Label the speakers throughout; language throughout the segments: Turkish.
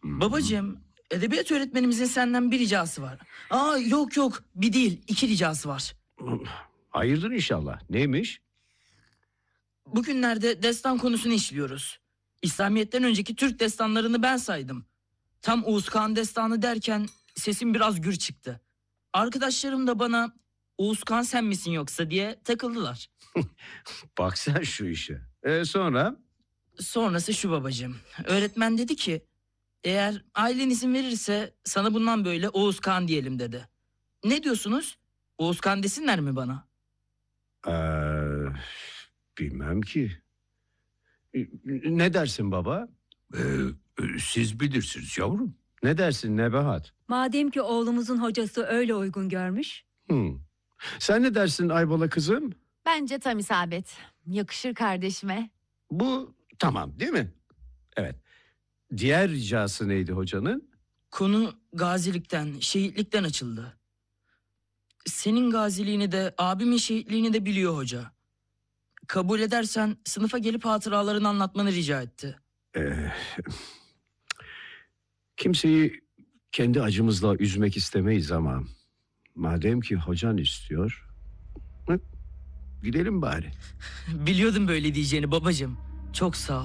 Speaker 1: Babacığım, edebiyat öğretmenimizin senden bir ricası var. Yok, bir değil, 2 ricası var.
Speaker 2: Hayırdır inşallah. Neymiş?
Speaker 1: Bugünlerde destan konusunu işliyoruz. İslamiyet'ten önceki Türk destanlarını ben saydım. Tam Oğuz Kağan destanı derken sesim biraz gür çıktı. Arkadaşlarım da bana Oğuz Kağan sen misin yoksa diye takıldılar.
Speaker 2: Bak sen şu işe. Sonra?
Speaker 1: Sonrası şu babacığım. Öğretmen dedi ki eğer ailen izin verirse sana bundan böyle Oğuz Kağan diyelim dedi. Ne diyorsunuz? Oğuz Kağan desinler mi bana?
Speaker 2: Ee, bilmem ki. Ne dersin baba?
Speaker 3: Siz bilirsiniz yavrum.
Speaker 2: Ne dersin Nebahat?
Speaker 4: Madem ki oğlumuzun hocası öyle uygun görmüş.
Speaker 2: Sen ne dersin Aybola kızım?
Speaker 5: Bence tam isabet. Yakışır kardeşime.
Speaker 2: Bu tamam değil mi? Evet. Diğer ricası neydi hocanın?
Speaker 1: Konu gazilikten, şehitlikten açıldı. Senin gaziliğini de abimin şehitliğini de biliyor hoca. Kabul edersen sınıfa gelip hatıralarını anlatmanı rica etti.
Speaker 2: Kimseyi kendi acımızla üzmek istemeyiz ama madem ki hocan istiyor, gidelim bari.
Speaker 1: Biliyordum böyle diyeceğini babacığım. Çok sağ ol.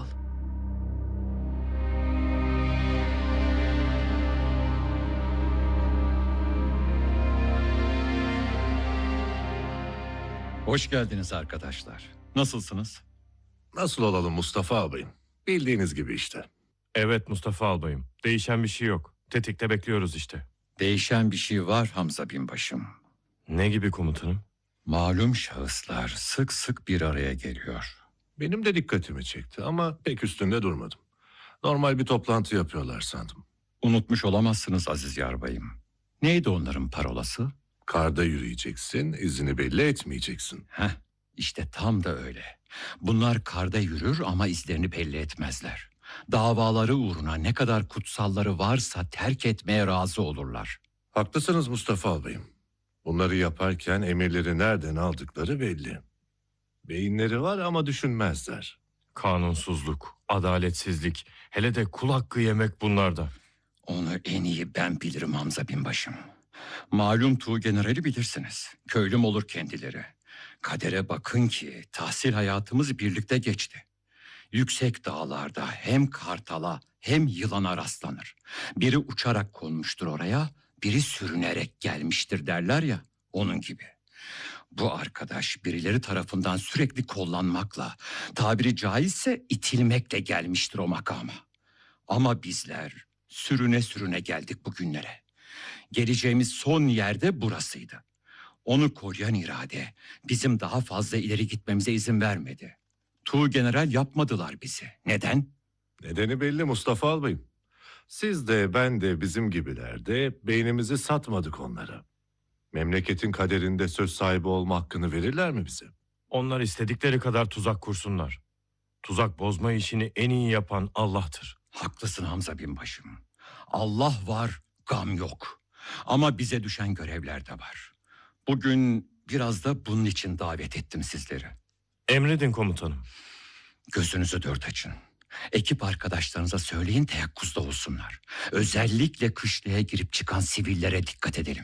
Speaker 6: Hoş geldiniz arkadaşlar. Nasılsınız?
Speaker 3: Nasıl olalım Mustafa ağabeyim? Bildiğiniz gibi işte.
Speaker 7: Evet Mustafa albayım. Değişen bir şey yok. Tetikte bekliyoruz işte.
Speaker 6: Değişen bir şey var Hamza binbaşım.
Speaker 7: Ne gibi komutanım?
Speaker 6: Malum şahıslar sık sık bir araya geliyor.
Speaker 3: Benim de dikkatimi çekti ama pek üstünde durmadım. Normal bir toplantı yapıyorlar sandım.
Speaker 6: Unutmuş olamazsınız Aziz Yarbayım. Neydi onların parolası?
Speaker 3: Karda yürüyeceksin, izini belli etmeyeceksin.
Speaker 6: İşte tam da öyle. Bunlar karda yürür ama izlerini belli etmezler. Davaları uğruna ne kadar kutsalları varsa terk etmeye razı olurlar.
Speaker 3: Haklısınız Mustafa ağabeyim. Bunları yaparken emirleri nereden aldıkları belli. Beyinleri var ama düşünmezler.
Speaker 7: Kanunsuzluk, adaletsizlik, hele de kul hakkı yemek bunlarda.
Speaker 6: Onu en iyi ben bilirim Hamza binbaşım. Malum Tuğgeneral'i bilirsiniz. Köylüm olur kendileri. Kadere bakın ki tahsil hayatımız birlikte geçti. Yüksek dağlarda hem kartala hem yılana rastlanır. Biri uçarak konmuştur oraya, biri sürünerek gelmiştir derler ya, onun gibi. Bu arkadaş birileri tarafından sürekli kollanmakla, tabiri caizse itilmekle gelmiştir o makama. Ama bizler sürüne sürüne geldik bugünlere. Geleceğimiz son yerde burasıydı. Onu koruyan irade bizim daha fazla ileri gitmemize izin vermedi. Tuğgeneral yapmadılar bizi. Neden?
Speaker 3: Nedeni belli Mustafa ağabeyim. Siz de ben de bizim gibiler de beynimizi satmadık onlara. Memleketin kaderinde söz sahibi olma hakkını verirler mi bize?
Speaker 7: Onlar istedikleri kadar tuzak kursunlar. Tuzak bozma işini en iyi yapan Allah'tır.
Speaker 6: Haklısın Hamza binbaşım. Allah var, gam yok. Ama bize düşen görevler de var. Bugün biraz da bunun için davet ettim sizleri.
Speaker 7: Emredin komutanım.
Speaker 6: Gözünüzü dört açın. Ekip arkadaşlarınıza söyleyin teyakkuzda olsunlar. Özellikle kışlaya girip çıkan sivillere dikkat edelim.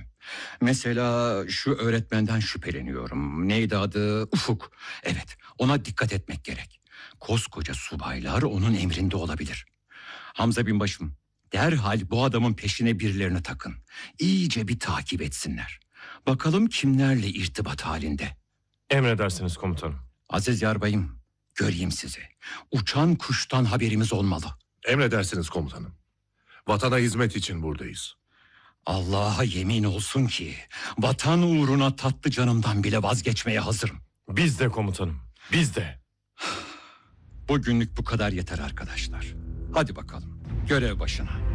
Speaker 6: Mesela şu öğretmenden şüpheleniyorum. Neydi adı? Ufuk. Evet, ona dikkat etmek gerek. Koskoca subaylar onun emrinde olabilir. Hamza binbaşım, derhal bu adamın peşine birilerini takın. İyice bir takip etsinler. Bakalım kimlerle irtibat halinde.
Speaker 7: Emredersiniz komutanım.
Speaker 6: Aziz Yarbayım, göreyim sizi. Uçan kuştan haberimiz olmalı.
Speaker 3: Emredersiniz komutanım. Vatana hizmet için buradayız.
Speaker 6: Allah'a yemin olsun ki vatan uğruna tatlı canımdan bile vazgeçmeye hazırım.
Speaker 7: Biz de komutanım, biz de.
Speaker 6: Bugünlük bu kadar yeter arkadaşlar. Hadi bakalım, görev başına.